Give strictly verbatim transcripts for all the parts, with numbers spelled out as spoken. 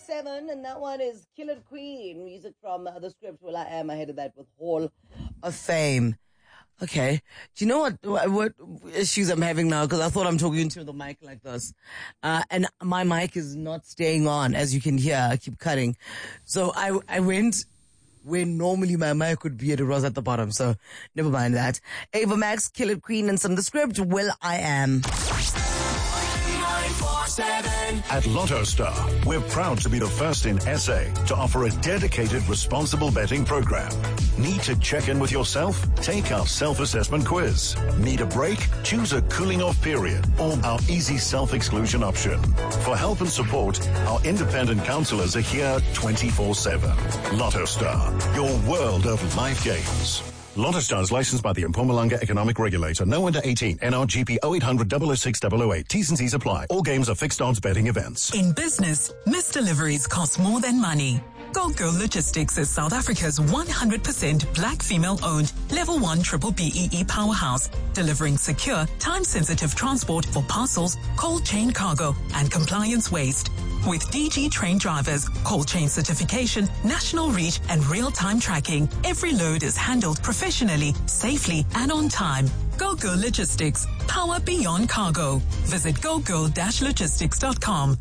past seven, and that one is Killer Queen. Music from uh, the script Will I Am. I headed that with Hall of Fame. Okay. Do you know what, what issues I'm having now? Because I thought I'm talking into the mic like this. Uh, and my mic is not staying on, as you can hear. I keep cutting. So I, I went where normally my mic would be, and it was at the bottom. So never mind that. Ava Max, Killer Queen, and some of the script Will I Am. At Lotto Star, we're proud to be the first in S A to offer a dedicated responsible betting program. Need to check in with yourself? Take our self-assessment quiz. Need a break? Choose a cooling off period or our easy self-exclusion option. For help and support, our independent counselors are here twenty-four seven. Lotto Star, your world of life games. Lotto Star is licensed by the Mpumalanga Economic Regulator. No under eighteen. N R G P oh eight hundred, double oh six, double oh eight. T's and C's apply. All games are fixed odds betting events. In business, missed deliveries cost more than money. Go Girl Logistics is South Africa's one hundred percent black female-owned level one triple B E E powerhouse, delivering secure, time-sensitive transport for parcels, cold chain cargo, and compliance waste. With D G trained drivers, cold chain certification, national reach, and real-time tracking, every load is handled professionally, safely, and on time. Go Girl Logistics, power beyond cargo. Visit go girl dash logistics dot com.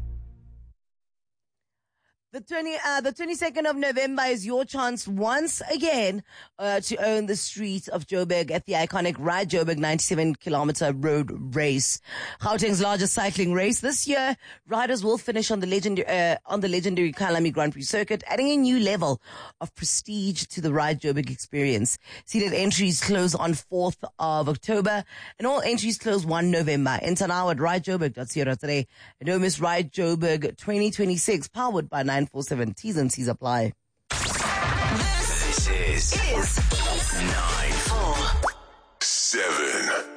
The twenty, uh, the twenty-second of November is your chance once again uh, to own the streets of Joburg at the iconic Ride Joburg ninety-seven kilometer road race, Gauteng's largest cycling race. This year, riders will finish on the legendary uh, on the legendary Kyalami Grand Prix circuit, adding a new level of prestige to the Ride Joburg experience. Seated entries close on fourth of October, and all entries close the first of November. Enter now at ride joburg dot co dot za and don't miss Ride Joburg twenty twenty-six, powered by nine four seven. T's and C's apply. This is, is nine four seven.